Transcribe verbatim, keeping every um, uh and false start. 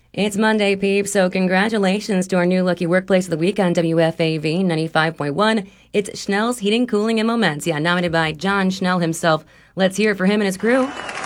It's Monday, peeps, so congratulations to our new lucky workplace of the week on W F A V ninety-five point one. It's Schnell's Heating, Cooling, and Momentia, nominated by John Schnell himself. Let's hear it for him and his crew.